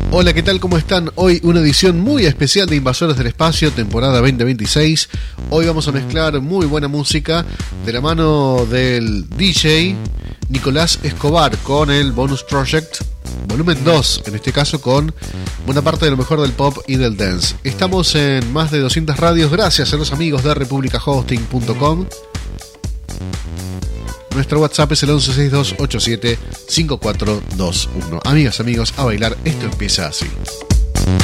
Hola, ¿qué tal? ¿Cómo están? Hoy una edición muy especial de Invasores del Espacio, temporada 2026. Hoy vamos a mezclar muy buena música de la mano del DJ Nicolás Escobar con el Bonus Project volumen 2, en este caso con buena parte de lo mejor del pop y del dance. Estamos en más de 200 radios gracias a los amigos de republicahosting.com. Nuestro WhatsApp es el 1162875421. Amigas, amigos, a bailar, esto empieza así.